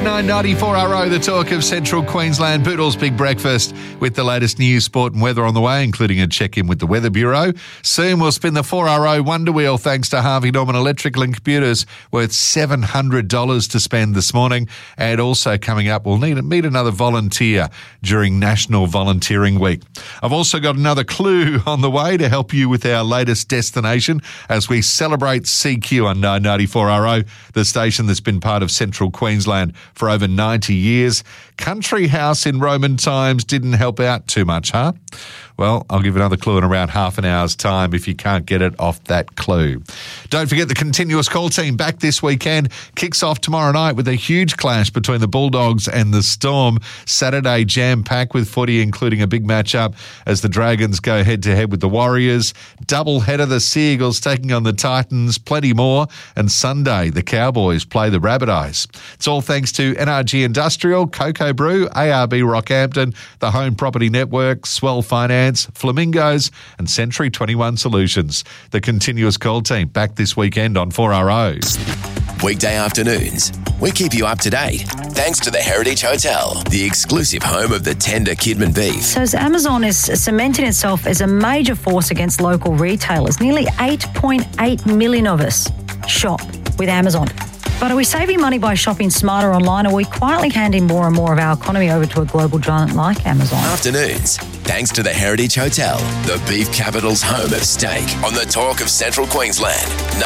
994RO, the talk of Central Queensland. Boodle's Big Breakfast with the latest news, sport and weather on the way, including a check-in with the Weather Bureau. Soon we'll spin the 4RO Wonder Wheel thanks to Harvey Norman Electrical and Computers, worth $700 to spend this morning. And also coming up, we'll need to meet another volunteer during National Volunteering Week. I've also got another clue on the way to help you with our latest destination as we celebrate CQ on 994RO, the station that's been part of Central Queensland for over 90 years. Country house in Roman times didn't help out too much, huh? Well, I'll give another clue in around half an hour's time if you can't get it off that clue. Don't forget the Continuous Call team back this weekend. Kicks off tomorrow night with a huge clash between the Bulldogs and the Storm. Saturday jam-packed with footy, including a big matchup as the Dragons go head-to-head with the Warriors. Doubleheader, the Seagulls taking on the Titans. Plenty more. And Sunday, the Cowboys play the Rabbitohs. It's all thanks to NRG Industrial, Cocoa Brew, ARB Rockhampton, the Home Property Network, Swell Finance, Flamingos and Century 21 Solutions. The Continuous Call team back this weekend on 4RO. Weekday afternoons, we keep you up to date thanks to the Heritage Hotel, the exclusive home of the tender Kidman beef. So as Amazon is cementing itself as a major force against local retailers, nearly 8.8 million of us shop with Amazon. But are we saving money by shopping smarter online, or are we quietly handing more and more of our economy over to a global giant like Amazon? Afternoons, thanks to the Heritage Hotel, the beef capital's home of steak, on the talk of Central Queensland,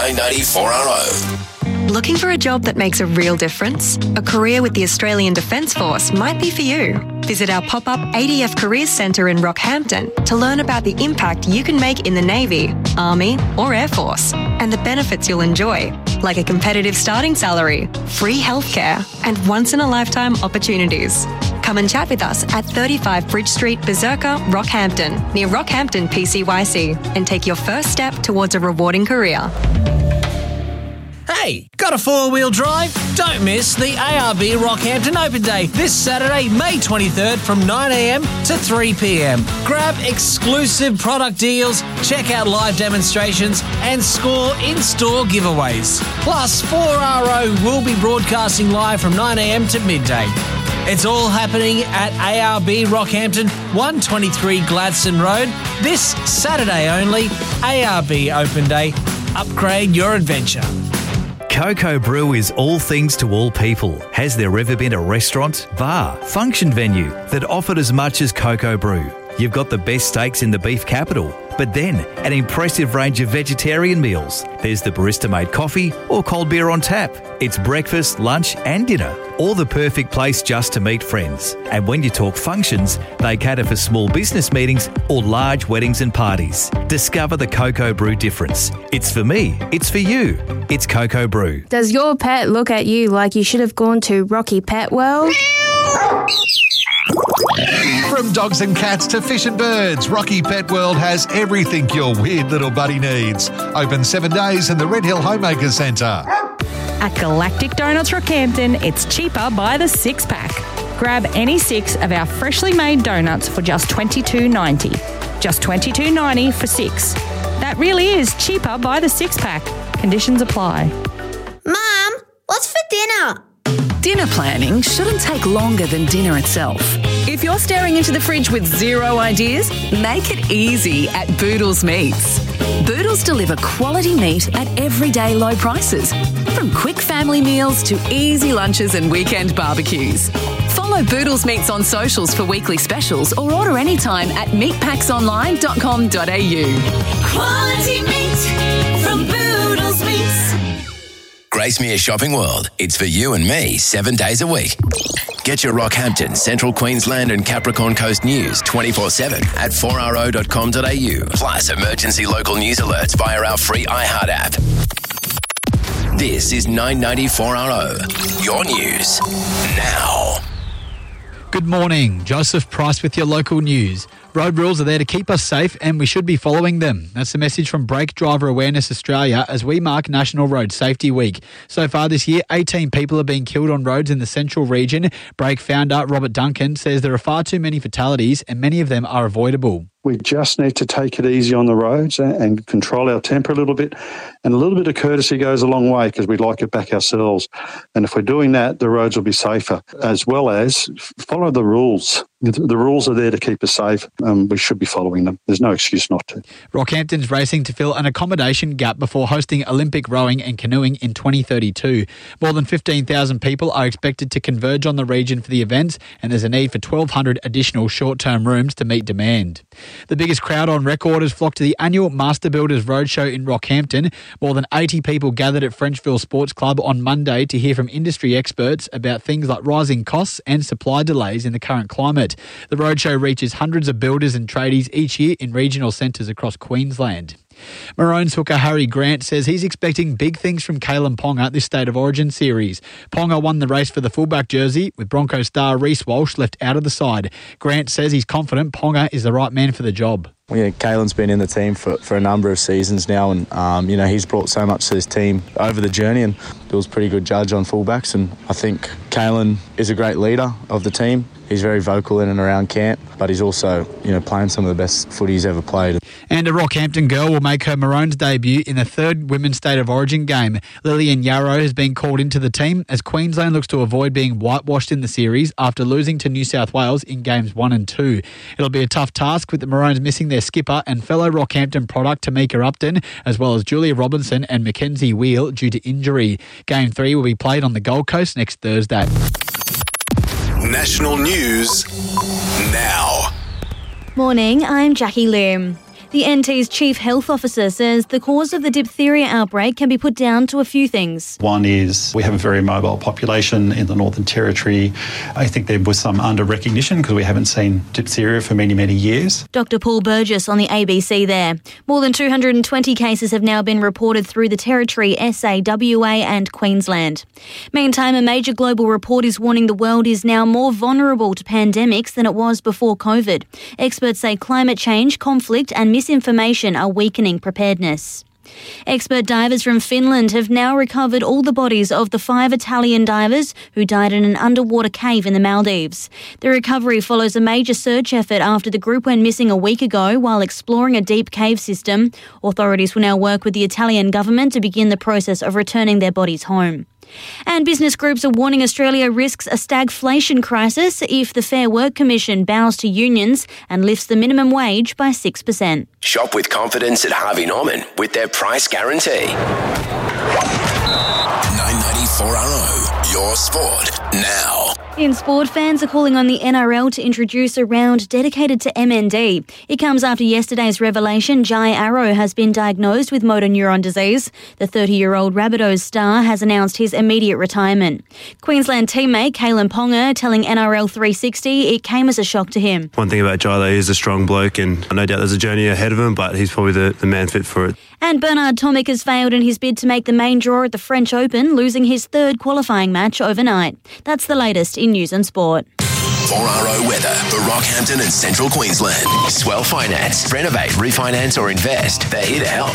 994RO. Looking for a job that makes a real difference? A career with the Australian Defence Force might be for you. Visit our pop-up ADF Careers Centre in Rockhampton to learn about the impact you can make in the Navy, Army or Air Force, and the benefits you'll enjoy, like a competitive starting salary, free healthcare, and once-in-a-lifetime opportunities. Come and chat with us at 35 Bridge Street, Berserker, Rockhampton, near Rockhampton PCYC, and take your first step towards a rewarding career. Hey, got a four-wheel drive? Don't miss the ARB Rockhampton Open Day this Saturday, May 23rd from 9am to 3pm. Grab exclusive product deals, check out live demonstrations and score in-store giveaways. Plus, 4RO will be broadcasting live from 9am to midday. It's all happening at ARB Rockhampton, 123 Gladstone Road. This Saturday only. ARB Open Day. Upgrade your adventure. Cocoa Brew is all things to all people. Has there ever been a restaurant, bar, function venue that offered as much as Cocoa Brew? You've got the best steaks in the beef capital, but then an impressive range of vegetarian meals. There's the barista-made coffee or cold beer on tap. It's breakfast, lunch and dinner, or the perfect place just to meet friends. And when you talk functions, they cater for small business meetings or large weddings and parties. Discover the Cocoa Brew difference. It's for me. It's for you. It's Cocoa Brew. Does your pet look at you like you should have gone to Rocky Pet World? From dogs and cats to fish and birds, Rocky Pet World has everything your weird little buddy needs. Open 7 days in the Red Hill Homemakers Centre. At Galactic Donuts Rockhampton, it's cheaper by the 6-pack. Grab any 6 of our freshly made donuts for just $22.90. Just $22.90 for 6. That really is cheaper by the 6-pack. Conditions apply. Mum, what's for dinner? Dinner planning shouldn't take longer than dinner itself. If you're staring into the fridge with zero ideas, make it easy at Boodle's Meats. Boodle's deliver quality meat at everyday low prices, from quick family meals to easy lunches and weekend barbecues. Follow Boodle's Meats on socials for weekly specials or order anytime at meatpacksonline.com.au. Quality meat from Boodle's Meats. Gracemere Shopping World. It's for you and me 7 days a week. Get your Rockhampton, Central Queensland and Capricorn Coast news 24/7 at 4RO.com.au. Plus emergency local news alerts via our free iHeart app. This is 994RO. Your news now. Good morning. Joseph Price with your local news. Road rules are there to keep us safe and we should be following them. That's the message from Brake Driver Awareness Australia as we mark National Road Safety Week. So far this year, 18 people have been killed on roads in the central region. Brake founder Robert Duncan says there are far too many fatalities and many of them are avoidable. We just need to take it easy on the roads and control our temper a little bit. And a little bit of courtesy goes a long way because we like it back ourselves. And if we're doing that, the roads will be safer, as well as follow the rules. The rules are there to keep us safe. We should be following them. There's no excuse not to. Rockhampton's racing to fill an accommodation gap before hosting Olympic rowing and canoeing in 2032. More than 15,000 people are expected to converge on the region for the events, and there's a need for 1,200 additional short-term rooms to meet demand. The biggest crowd on record has flocked to the annual Master Builders Roadshow in Rockhampton. More than 80 people gathered at Frenchville Sports Club on Monday to hear from industry experts about things like rising costs and supply delays in the current climate. The roadshow reaches hundreds of builders and tradies each year in regional centres across Queensland. Maroons hooker Harry Grant says he's expecting big things from Kalyn Ponga this State of Origin series. Ponga won the race for the fullback jersey, with Bronco star Reece Walsh left out of the side. Grant says he's confident Ponga is the right man for the job. Yeah, Kalyn's been in the team for a number of seasons now, and he's brought so much to this team over the journey, and Bill's a pretty good judge on fullbacks, and I think Kalyn is a great leader of the team. He's very vocal in and around camp, but he's also, playing some of the best footy he's ever played. And a Rockhampton girl will make her Maroons debut in the third Women's State of Origin game. Lillian Yarrow has been called into the team as Queensland looks to avoid being whitewashed in the series after losing to New South Wales in games 1 and 2. It'll be a tough task with the Maroons missing their skipper and fellow Rockhampton product Tamika Upton, as well as Julia Robinson and Mackenzie Wheel due to injury. Game 3 will be played on the Gold Coast next Thursday. National news now. Morning, I'm Jackie Lim. The NT's Chief Health Officer says the cause of the diphtheria outbreak can be put down to a few things. One is we have a very mobile population in the Northern Territory. I think there was some under-recognition because we haven't seen diphtheria for many, many years. Dr Paul Burgess on the ABC there. More than 220 cases have now been reported through the Territory, SA, WA and Queensland. Meantime, a major global report is warning the world is now more vulnerable to pandemics than it was before COVID. Experts say climate change, conflict and misinformation are weakening preparedness. Expert divers from Finland have now recovered all the bodies of the 5 Italian divers who died in an underwater cave in the Maldives. The recovery follows a major search effort after the group went missing a week ago while exploring a deep cave system. Authorities will now work with the Italian government to begin the process of returning their bodies home. And business groups are warning Australia risks a stagflation crisis if the Fair Work Commission bows to unions and lifts the minimum wage by 6%. Shop with confidence at Harvey Norman with their price guarantee. 994RO, your sport now. In sport, fans are calling on the NRL to introduce a round dedicated to MND. It comes after yesterday's revelation Jai Arrow has been diagnosed with motor neuron disease. The 30-year-old Rabbitohs star has announced his immediate retirement. Queensland teammate Kalyn Ponga telling NRL 360 it came as a shock to him. One thing about Jai, he's a strong bloke and no doubt there's a journey ahead of him, but he's probably the man fit for it. And Bernard Tomic has failed in his bid to make the main draw at the French Open, losing his third qualifying match overnight. That's the latest in news and sport. 4RO weather for Rockhampton and Central Queensland. Swell Finance. Renovate, refinance or invest. They're here to help.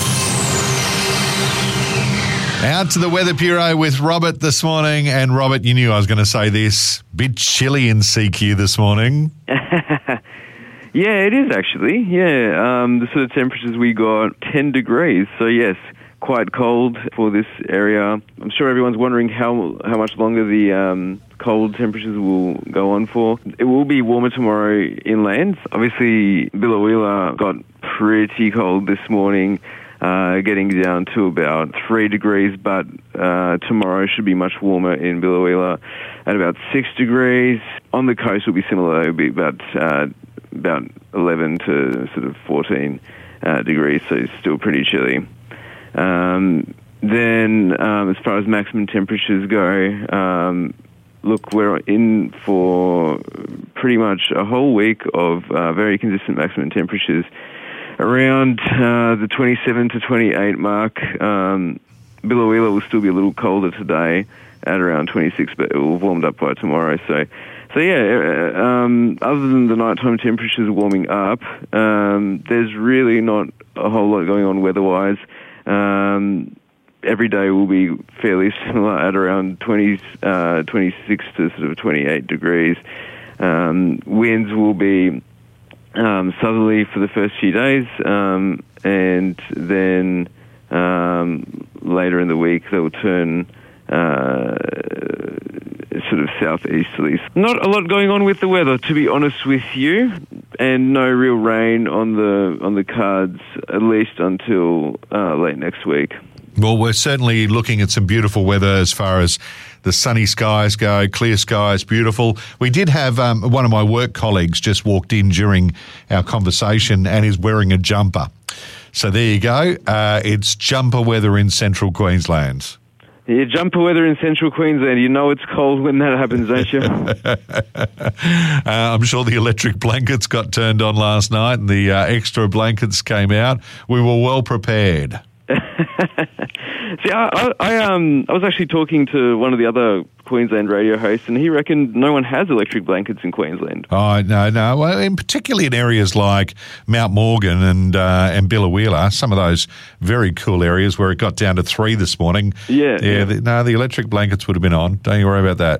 Out to the Weather Bureau with Robert this morning. And Robert, you knew I was going to say this. Bit chilly in CQ this morning. Yeah, it is actually. Yeah, the sort of temperatures we got, 10 degrees. So yes, quite cold for this area. I'm sure everyone's wondering how much longer the cold temperatures will go on for. It will be warmer tomorrow inland. Obviously, Biloela got pretty cold this morning, getting down to about 3 degrees, but tomorrow should be much warmer in Biloela at about 6 degrees. On the coast will be similar. It'll be about 11 to sort of 14 degrees, so it's still pretty chilly. Then, as far as maximum temperatures go, look, we're in for pretty much a whole week of very consistent maximum temperatures around the 27 to 28 mark. Biloela will still be a little colder today at around 26, but it will have warmed up by tomorrow. So other than the nighttime temperatures warming up, there's really not a whole lot going on weather-wise. Every day will be fairly similar at around 26 to sort of 28 degrees. Winds will be southerly for the first few days, and then later in the week they will turn sort of southeasterly. Not a lot going on with the weather, to be honest with you, and no real rain on the cards, at least until late next week. Well, we're certainly looking at some beautiful weather as far as the sunny skies go, clear skies, beautiful. We did have one of my work colleagues just walked in during our conversation and is wearing a jumper. So there you go. It's jumper weather in central Queensland. Yeah, jumper weather in central Queensland. You know it's cold when that happens, don't you? I'm sure the electric blankets got turned on last night and the extra blankets came out. We were well prepared. See, I was actually talking to one of the other Queensland radio hosts, and he reckoned no one has electric blankets in Queensland. Oh, no. Well, particularly in areas like Mount Morgan and Biloela, some of those very cool areas where it got down to 3 this morning. Yeah. The electric blankets would have been on. Don't you worry about that.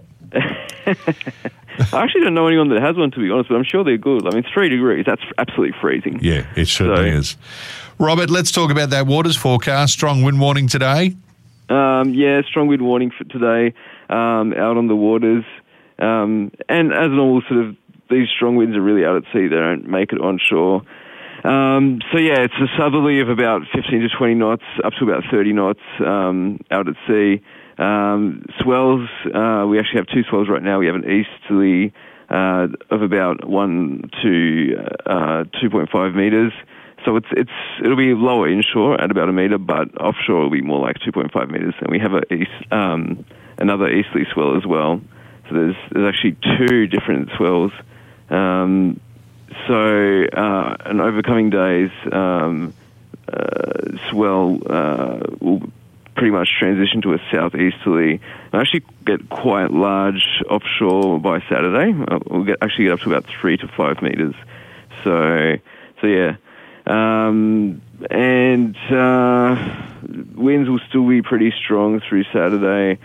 I actually don't know anyone that has one, to be honest, but I'm sure they're good. I mean, 3 degrees, that's absolutely freezing. Yeah, it certainly is. Robert, let's talk about that waters forecast. Strong wind warning today. Strong wind warning for today out on the waters. And as normal, sort of, these strong winds are really out at sea. They don't make it onshore. It's a southerly of about 15 to 20 knots, up to about 30 knots out at sea. Swells, we actually have 2 swells right now. We have an easterly of about 1 to 2.5 metres. So it'll be lower inshore at about 1 metre, but offshore it'll be more like 2.5 metres. And we have another easterly swell as well. So there's actually 2 different swells. And over coming days, swell will pretty much transition to a southeasterly and actually get quite large offshore by Saturday. We'll actually get up to about 3 to 5 metres. So yeah. Winds will still be pretty strong through Saturday.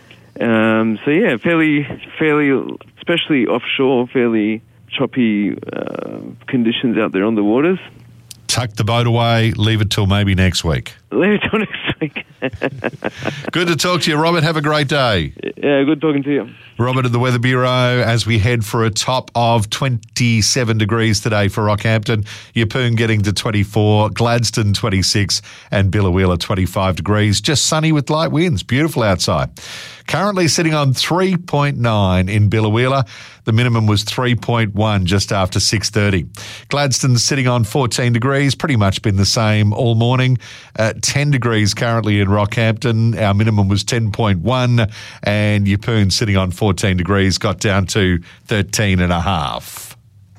Fairly, especially offshore, fairly choppy conditions out there on the waters. Tuck the boat away, leave it till maybe next week. Leave it till next week. Good to talk to you, Robert. Have a great day. Yeah, good talking to you. Robert at the Weather Bureau as we head for a top of 27 degrees today for Rockhampton. Yeppoon getting to 24, Gladstone 26 and Biloela 25 degrees. Just sunny with light winds. Beautiful outside. Currently sitting on 3.9 in Biloela. The minimum was 3.1 just after 6:30. Gladstone's sitting on 14 degrees. Pretty much been the same all morning. 10 degrees currently in Rockhampton. Our minimum was 10.1 and Yeppoon sitting on 14 degrees, got down to 13.5.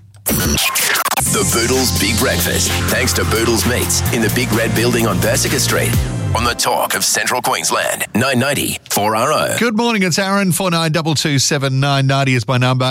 The Boodles Big Breakfast, thanks to Boodles Meats in the Big Red Building on Bersica Street. On the talk of Central Queensland, 990 4RO. Good morning, it's Aaron. 49227990 is my number.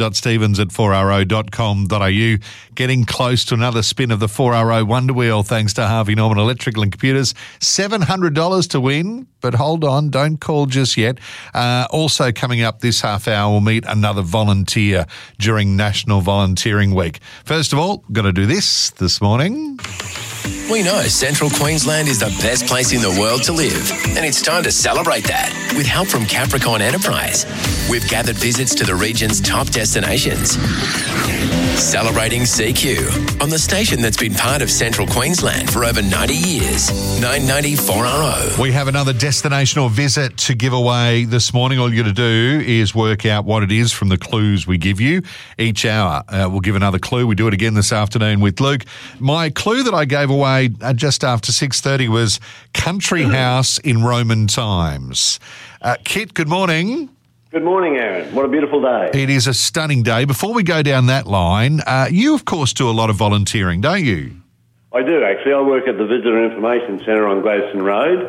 aaron.stevens@4ro.com.au. Getting close to another spin of the 4RO Wonder Wheel thanks to Harvey Norman Electrical and Computers. $700 to win, but hold on, don't call just yet. Also coming up this half hour, we'll meet another volunteer during National Volunteering Week. First of all, got to do this morning. We know Central Queensland is the best place in the world to live, and it's time to celebrate that with help from Capricorn Enterprise. We've gathered visits to the region's top destinations. Celebrating CQ on the station that's been part of Central Queensland for over 90 years. 990 4RO. We have another destination or visit to give away this morning. All you got to do is work out what it is from the clues we give you. Each hour we'll give another clue. We do it again this afternoon with Luke. My clue that I gave away just after 6:30 was country house in Roman times. Kit, good morning. Good morning, Aaron. What a beautiful day. It is a stunning day. Before we go down that line, you, of course, do a lot of volunteering, don't you? I do, actually. I work at the Visitor Information Centre on Gladstone Road.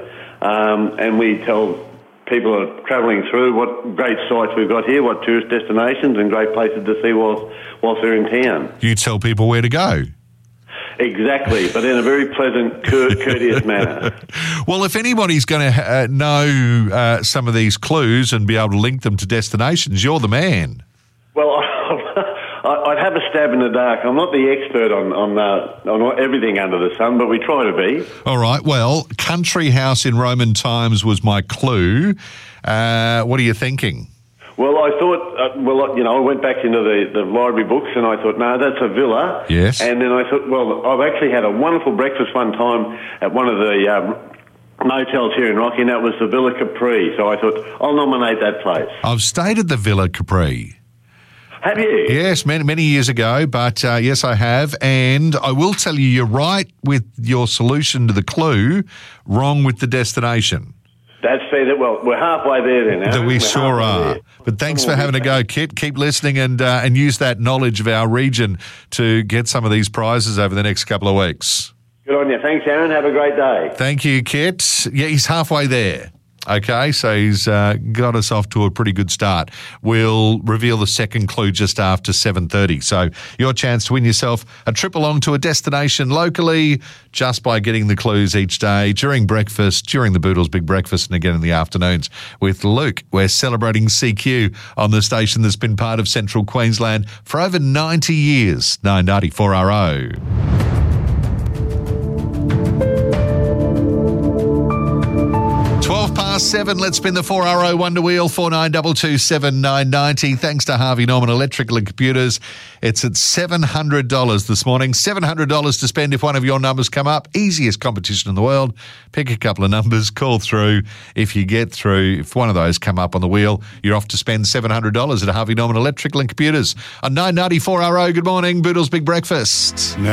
and we tell people who are travelling through what great sites we've got here, what tourist destinations and great places to see whilst they're in town. You tell people where to go. Exactly, but in a very pleasant, courteous manner. Well, if anybody's going to know some of these clues and be able to link them to destinations, you're the man. Well, I'd have a stab in the dark. I'm not the expert on everything under the sun, but we try to be. All right. Well, country house in Roman times was my clue. What are you thinking? Well, I thought, I went back into the library books and I thought, no, that's a villa. Yes. And then I thought, well, I've actually had a wonderful breakfast one time at one of the motels here in Rocky, and that was the Villa Capri. So I thought, I'll nominate that place. I've stayed at the Villa Capri. Have you? Yes, many years ago, but yes, I have. And I will tell you, you're right with your solution to the clue, wrong with the destination. That's fair. Well, we're halfway there then, Aaron. We sure are. But thanks for having a go, Kit. Keep listening and use that knowledge of our region to get some of these prizes over the next couple of weeks. Good on you. Thanks, Aaron. Have a great day. Thank you, Kit. Yeah, he's halfway there. Okay, so he's got us off to a pretty good start. We'll reveal the second clue just after 7:30. So your chance to win yourself a trip along to a destination locally just by getting the clues each day during breakfast, during the Boodles Big Breakfast, and again in the afternoons with Luke. We're celebrating CQ on the station that's been part of Central Queensland for over 90 years. 990 4RO. 7, let's spin the 4RO Wonder Wheel, 49227990. Thanks to Harvey Norman Electrical and Computers. It's at $700 this morning. $700 to spend if one of your numbers come up. Easiest competition in the world. Pick a couple of numbers, call through. If you get through, if one of those come up on the wheel, you're off to spend $700 at Harvey Norman Electrical and Computers. On 990 4RO, good morning, Boodles Big Breakfast.